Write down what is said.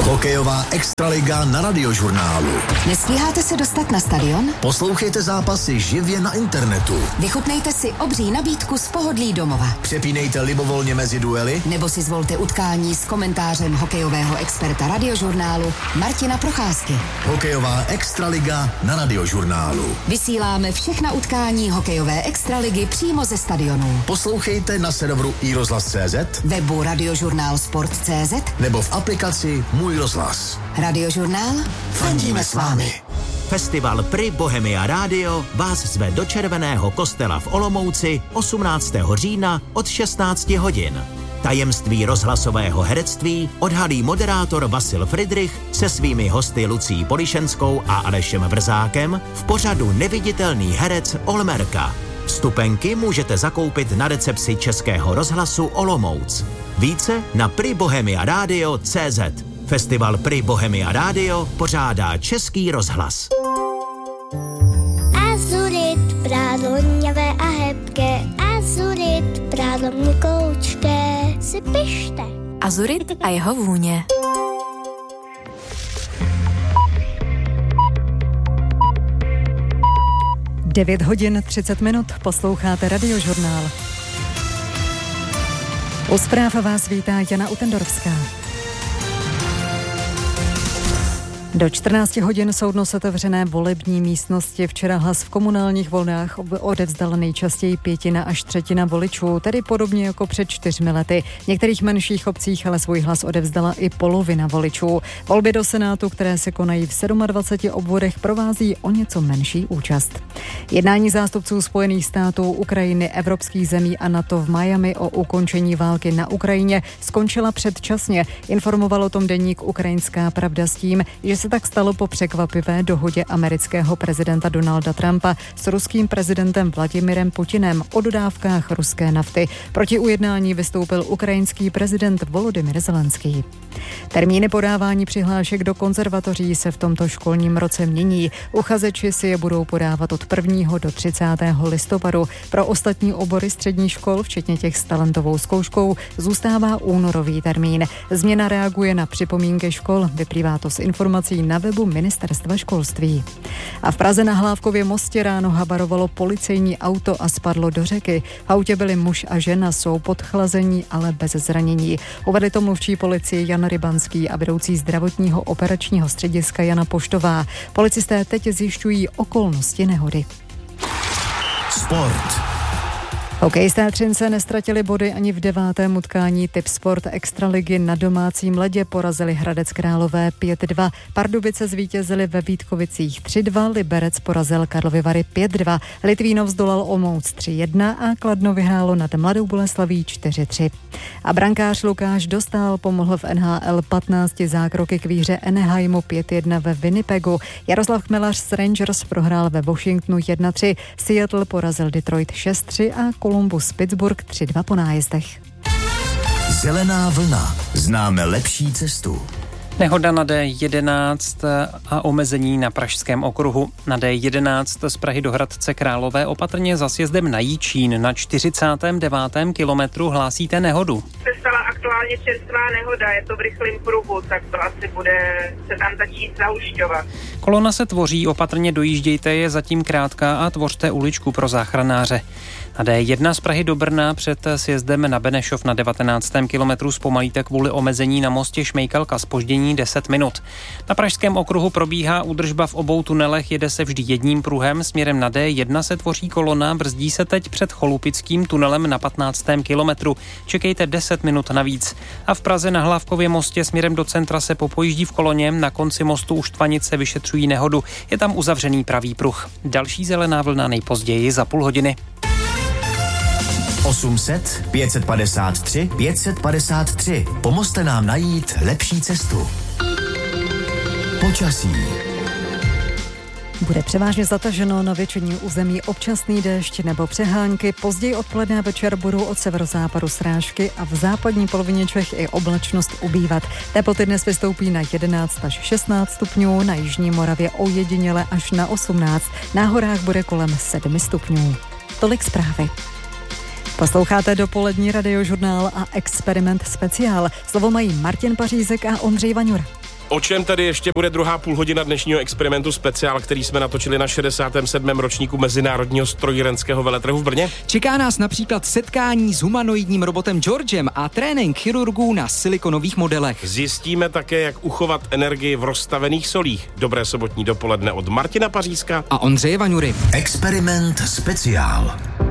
Hokejová extraliga na Radiožurnálu. Nestíháte se dostat na stadion? Poslouchejte zápasy živě na internetu. Vychutnejte si obří nabídku z pohodlí domova. Přepínejte libovolně mezi duely. Nebo si zvolte utkání s komentářem hokejového experta Radiožurnálu Martina Procházky. Hokejová extraliga na Radiožurnálu. Vysíláme všechna utkání hokejové extraligy přímo ze stadionu. Poslouchejte na serveru iRozhlas.cz, webu radiožurnálsport.cz nebo v aplikaci Můj rozhlas. Radiožurnál, fandíme s vámi. Festival Pri Bohemia Radio vás zve do Červeného kostela v Olomouci 18. října od 16 hodin. Tajemství rozhlasového herectví odhalí moderátor Vasil Fridrich se svými hosty Lucí Polišenskou a Alešem Vrzákem v pořadu Neviditelný herec Olmerka. Vstupenky můžete zakoupit na recepci Českého rozhlasu Olomouc. Více na pribohemiaradio.cz. Festival Pri Bohemia Radio pořádá Český rozhlas. Azurit, prádlo hněvé a hebké, azurit, prádlo měkoučké, si pište. Azurit a jeho vůně. Devět hodin 30 minut, posloucháte Radiožurnál. U zpráv vás vítá Jana Utendorovská. Do 14 hodin jsou dnes otevřené volební místnosti. Včera hlas v komunálních volbách odevzdala nejčastěji 1/5 až 1/3 voličů, tedy podobně jako před 4 lety. V některých menších obcích ale svůj hlas odevzdala i polovina voličů. Volby do Senátu, které se konají v 27 obvodech, provází o něco menší účast. Jednání zástupců Spojených států, Ukrajiny, evropských zemí a NATO v Miami o ukončení války na Ukrajině skončila předčasně. Informoval o tom deník Ukrajinská pravda s tím, že se tak stalo po překvapivé dohodě amerického prezidenta Donalda Trumpa s ruským prezidentem Vladimirem Putinem o dodávkách ruské nafty. Proti ujednání vystoupil ukrajinský prezident Volodymyr Zelenský. Termíny podávání přihlášek do konzervatoří se v tomto školním roce mění. Uchazeči si je budou podávat od 1. do 30. listopadu. Pro ostatní obory středních škol, včetně těch s talentovou zkouškou, zůstává únorový termín. Změna reaguje na připomínky škol. Vyplývá to z informací na webu Ministerstva školství. A v Praze na Hlávkově mostě ráno habarovalo policejní auto a spadlo do řeky. V autě byli muž a žena, jsou podchlazení, ale bez zranění. Uvedli to mluvčí policie Jan Rybanský a vedoucí zdravotního operačního střediska Jana Poštová. Policisté teď zjišťují okolnosti nehody. Sport. Hokejisté Třince nestratili body ani v 9. utkání Typ Sport extraligy na domácím ledě. Porazili Hradec Králové 5-2. Pardubice zvítězili ve Vítkovicích 3-2. Liberec porazil Karlovy Vary 5-2. Litvínov zdolal Olomouc 3-1 a Kladno vyhrálo nad Mladou Boleslaví 4-3. A brankář Lukáš Dostál pomohl v NHL 15 zákroky k výhře Anaheimu 5-1 ve Winnipegu. Jaroslav Chmelař z Rangers prohrál ve Washingtonu 1-3. Seattle porazil Detroit 6-3 a Columbus Pittsburgh 3-2 po nájezdech. Zelená vlna. Známe lepší cestu. Nehoda na D11 a omezení na Pražském okruhu. Na D11 z Prahy do Hradce Králové opatrně za sjezdem na Jičín na 49. kilometru hlásíte nehodu. Se stala aktuálně čerstvá nehoda, je to v rychlém pruhu, tak to asi bude se tam začít zahušťovat. Kolona se tvoří, opatrně dojíždějte, je zatím krátká a tvořte uličku pro záchranáře. Na D1 z Prahy do Brna před sjezdem na Benešov na 19. kilometru zpomalíte kvůli omezení na mostě Šmejkalka, zpoždění 10 minut. Na Pražském okruhu probíhá údržba v obou tunelech, jede se vždy jedním pruhem, směrem na D1 se tvoří kolona, brzdí se teď před Cholupickým tunelem na 15. kilometru. Čekejte 10 minut navíc. A v Praze na Hlávkově mostě směrem do centra se popojíždí v koloně, na konci mostu u Štvanice vyšetřují nehodu. Je tam uzavřený pravý pruh. Další zelená vlna nejpozději za půl hodiny. 800 553 553. Pomozte nám najít lepší cestu. Počasí. Bude převážně zataženo, na většině území občasný déšť nebo přehánky. Později odpoledne a večer budou od severozápadu srážky a v západní polovině Čech i oblačnost ubývat. Teploty dnes vystoupí na 11 až 16 stupňů, na jižní Moravě ojediněle až na 18. Na horách bude kolem 7 stupňů. Tolik zprávy. Posloucháte dopolední Radiožurnál a Experiment speciál. Slovo mají Martin Pařízek a Ondřej Vaňura. O čem tedy ještě bude druhá půlhodina dnešního experimentu speciál, který jsme natočili na 67. ročníku Mezinárodního strojírenského veletrhu v Brně? Čeká nás například setkání s humanoidním robotem Georgem a trénink chirurgů na silikonových modelech. Zjistíme také, jak uchovat energii v rozstavených solích. Dobré sobotní dopoledne od Martina Pařízka a Ondřeje Vaňury. Experiment speciál.